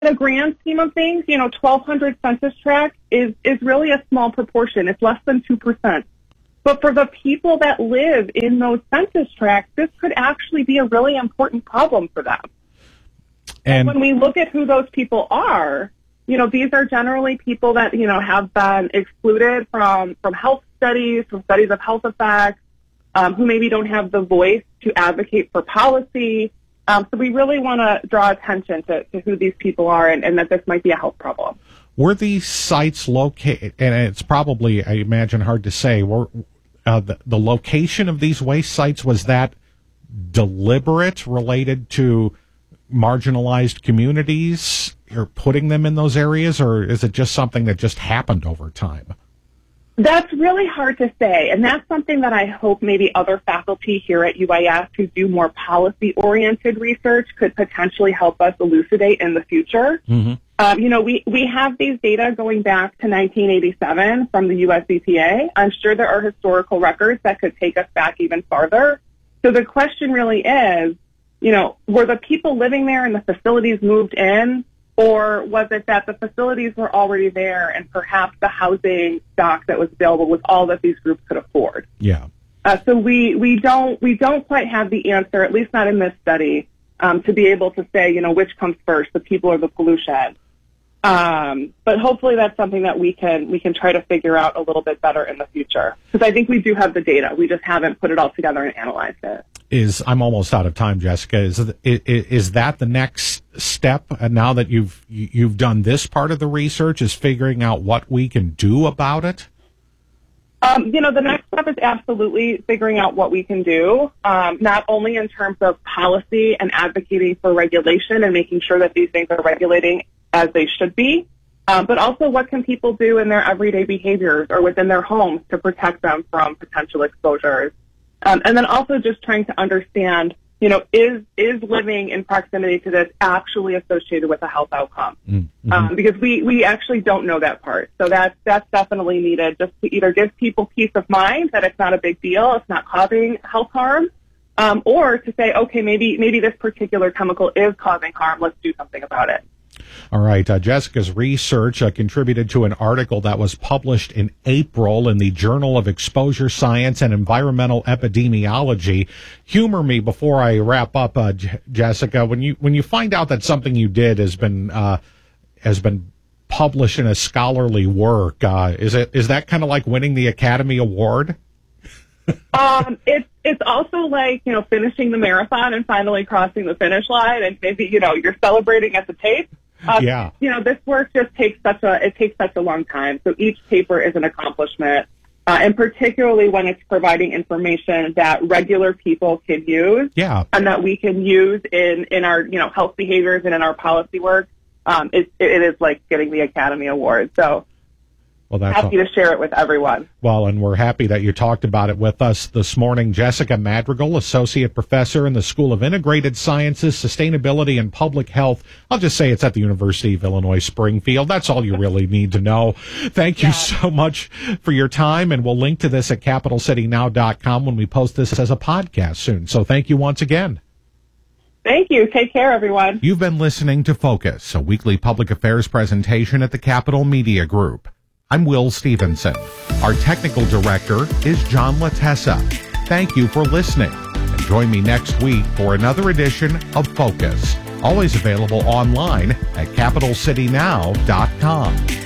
in a grand scheme of things, 1,200 census tracts is really a small proportion. It's less than 2%. But for the people that live in those census tracts, this could actually be a really important problem for them. And when we look at who those people are, these are generally people that, have been excluded from health studies, from studies of health effects, who maybe don't have the voice to advocate for policy. So we really want to draw attention to who these people are and that this might be a health problem. Were these sites located, and it's probably, I imagine, hard to say, were the location of these waste sites, was that deliberate, related to marginalized communities, or putting them in those areas, or is it just something that just happened over time? That's really hard to say, and that's something that I hope maybe other faculty here at UIS who do more policy-oriented research could potentially help us elucidate in the future. Mm-hmm. We have these data going back to 1987 from the US EPA. I'm sure there are historical records that could take us back even farther. So the question really is, were the people living there and the facilities moved in? Or was it that the facilities were already there and perhaps the housing stock that was available was all that these groups could afford? Yeah. So we don't quite have the answer, at least not in this study, to be able to say, which comes first, the people or the pollution. But hopefully that's something that we can try to figure out a little bit better in the future. Because I think we do have the data. We just haven't put it all together and analyzed it. I'm almost out of time, Jessica. Is that the next step? And now that you've done this part of the research, is figuring out what we can do about it? The next step is absolutely figuring out what we can do, not only in terms of policy and advocating for regulation and making sure that these things are regulating as they should be, but also what can people do in their everyday behaviors or within their homes to protect them from potential exposures. And then also just trying to understand, is living in proximity to this actually associated with a health outcome? Mm-hmm. Because we actually don't know that part. So that's definitely needed, just to either give people peace of mind that it's not a big deal, it's not causing health harm, or to say, okay, maybe this particular chemical is causing harm, let's do something about it. All right. Jessica's research contributed to an article that was published in April in the Journal of Exposure Science and Environmental Epidemiology. Humor me before I wrap up, Jessica. When you find out that something you did has been published in a scholarly work, is that kind of like winning the Academy Award? It's also like, finishing the marathon and finally crossing the finish line, and maybe, you're celebrating at the tape. Yeah. This work just takes such a long time. So each paper is an accomplishment, and particularly when it's providing information that regular people can use, and that we can use in our, health behaviors and in our policy work. It is like getting the Academy Award. So. Well, that's happy to share it with everyone. Well, and we're happy that you talked about it with us this morning. Jessica Madrigal, Associate Professor in the School of Integrated Sciences, Sustainability, and Public Health. I'll just say it's at the University of Illinois Springfield. That's all you really need to know. Thank you so much for your time, and we'll link to this at capitalcitynow.com when we post this as a podcast soon. So thank you once again. Thank you. Take care, everyone. You've been listening to Focus, a weekly public affairs presentation at the Capital Media Group. I'm Will Stevenson. Our technical director is John Latessa. Thank you for listening. And join me next week for another edition of Focus. Always available online at capitalcitynow.com.